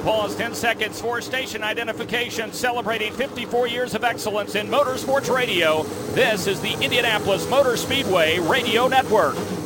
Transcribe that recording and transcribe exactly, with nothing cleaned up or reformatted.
Pause ten seconds for station identification, celebrating fifty-four years of excellence in motorsports radio. This is the Indianapolis Motor Speedway Radio Network.